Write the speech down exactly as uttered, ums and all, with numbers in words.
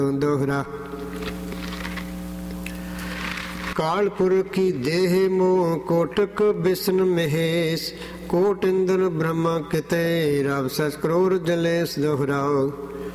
दोहरा। कालपुर की देह मोह कोटक विष्णु महेश, कोट इंद्र ब्रह्मा किते रव सस करोड़ जलेस दोहराओ।